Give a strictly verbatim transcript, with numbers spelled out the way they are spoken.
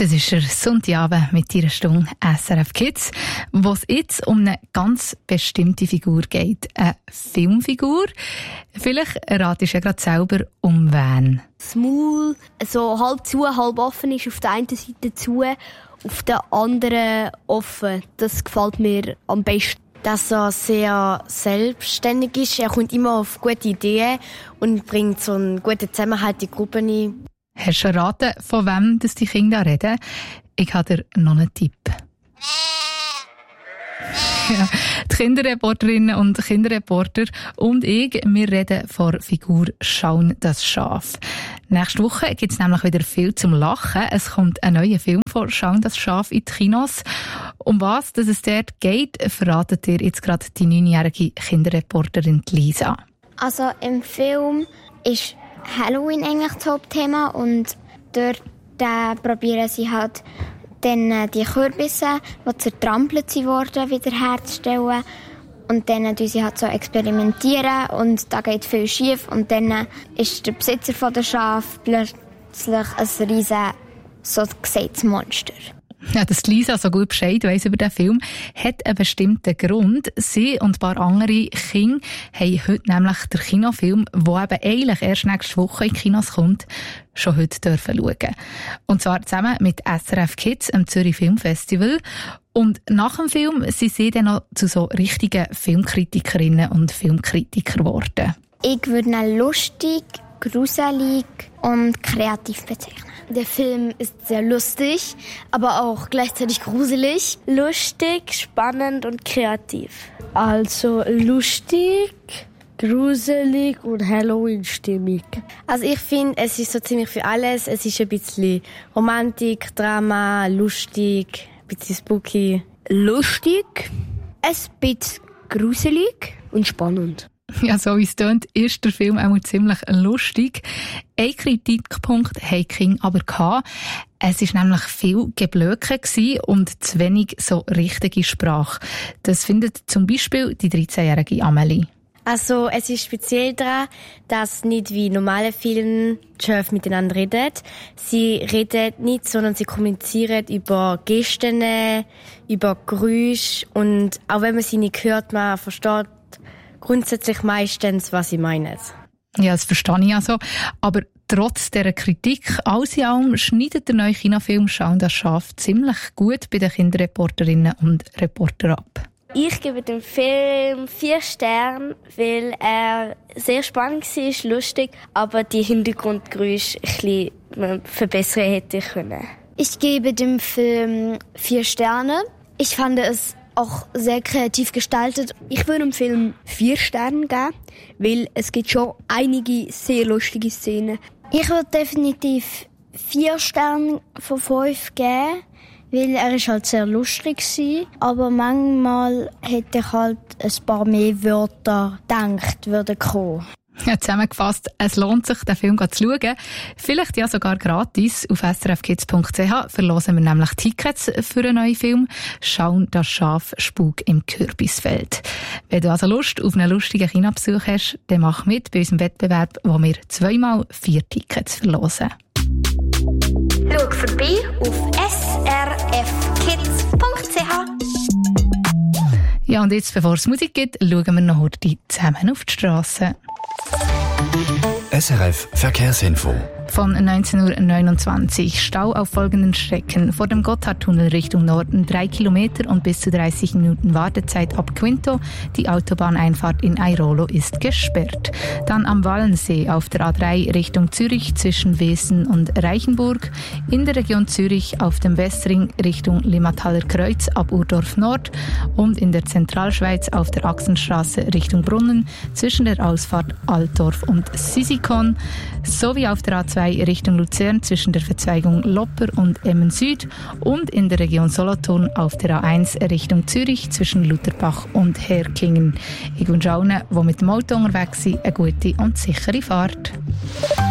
Das ist der Sonntagabend mit ihrer Stunde S R F Kids, wo es jetzt um eine ganz bestimmte Figur geht. Eine Filmfigur. Vielleicht ratest du ja gerade selber, um wen. Das Maul so halb zu, halb offen ist, auf der einen Seite zu, auf der anderen offen. Das gefällt mir am besten. Dass er sehr selbstständig ist. Er kommt immer auf gute Ideen und bringt so einen guten Zusammenhalt in die Gruppe ein. Hast du schon erraten, von wem das die Kinder reden? Ich habe dir noch einen Tipp. Ja, die Kinderreporterinnen und Kinderreporter und ich, wir reden von der Figur Shaun das Schaf. Nächste Woche gibt es nämlich wieder viel zum Lachen. Es kommt ein neuer Film von Shaun das Schaf in die Kinos. Um was dass es dort geht, verratet dir jetzt gerade die neunjährige Kinderreporterin Lisa. Also im Film ist Halloween eigentlich das Hauptthema und dort äh, probieren sie halt dann äh, die Kürbisse, die zertrampelt wurden, wiederherzustellen. Und dann tun sie halt so experimentieren und da geht viel schief. Und dann äh, ist der Besitzer von der Schaf plötzlich ein riesen, so gesagt, Monster. Ja, dass Lisa so gut Bescheid weiss über den Film, hat einen bestimmten Grund. Sie und ein paar andere Kinder haben heute nämlich den Kinofilm, der eben eigentlich erst nächste Woche in die Kinos kommt, schon heute dürfen schauen. Und zwar zusammen mit S R F Kids am Zürich Filmfestival. Und nach dem Film sind sie dann noch zu so richtigen Filmkritikerinnen und Filmkritiker geworden. Ich würde ihn lustig, gruselig und kreativ bezeichnen. Der Film ist sehr lustig, aber auch gleichzeitig gruselig. Lustig, spannend und kreativ. Also lustig, gruselig und Halloween-stimmig. Also ich finde, es ist so ziemlich für alles. Es ist ein bisschen Romantik, Drama, lustig, ein bisschen spooky. Lustig, ein bisschen gruselig und spannend. Ja, so wie es tönt, ist der Film auch ziemlich lustig. Ein Kritikpunkt hatte die Kinder aber gehabt. Es war nämlich viel Geblöke und zu wenig so richtige Sprache. Das findet zum Beispiel die dreizehnjährige Amelie. Also es ist speziell daran, dass nicht wie normale Filme die Schöpfe miteinander reden. Sie reden nicht, sondern sie kommunizieren über Gesten, über Geräusche und auch wenn man sie nicht hört, man versteht grundsätzlich meistens, was sie meinen. Ja, das verstehe ich also. Aber trotz dieser Kritik, alles in allem schneidet der neue Kinofilm «Shaun das Schaf» ziemlich gut bei den Kinderreporterinnen und Reportern ab. Ich gebe dem Film vier Sterne, weil er sehr spannend war, lustig, aber die Hintergrundgeräusche ein bisschen verbessern hätte ich können. Ich gebe dem Film vier Sterne. Ich fand es auch sehr kreativ gestaltet. Ich würde dem Film vier Sterne geben, weil es gibt schon einige sehr lustige Szenen. Ich würde definitiv vier Sterne von fünf geben, weil er ist halt sehr lustig war. Aber manchmal hätte ich halt ein paar mehr Wörter gedacht, würden kommen. Ja, zusammengefasst, es lohnt sich, den Film zu schauen. Vielleicht ja sogar gratis. Auf s r f kids punkt c h verlosen wir nämlich Tickets für einen neuen Film «Shaun das Schaf, Spuk im Kürbisfeld». Wenn du also Lust auf einen lustigen Kinobesuch hast, dann mach mit bei unserem Wettbewerb, wo wir zweimal vier Tickets verlosen. Schau vorbei auf s r f kids punkt c h. Ja, und jetzt, bevor es Musik gibt, schauen wir noch heute zusammen auf die Strasse. S R F Verkehrsinfo. Von neunzehn Uhr neunundzwanzig. Stau auf folgenden Strecken. Vor dem Gotthardtunnel Richtung Norden drei Kilometer und bis zu dreißig Minuten Wartezeit ab Quinto. Die Autobahneinfahrt in Airolo ist gesperrt. Dann am Wallensee auf der A drei Richtung Zürich zwischen Wesen und Reichenburg. In der Region Zürich auf dem Westring Richtung Limataler Kreuz ab Urdorf Nord. Und in der Zentralschweiz auf der Achsenstraße Richtung Brunnen zwischen der Ausfahrt Altdorf und Sisikon. Sowie auf der A zwei Richtung Luzern zwischen der Verzweigung Lopper und Emmen Süd und in der Region Solothurn auf der A eins Richtung Zürich zwischen Lutherbach und Herkingen. Ich wünsche allen, die mit dem Auto unterwegs sind, eine gute und sichere Fahrt.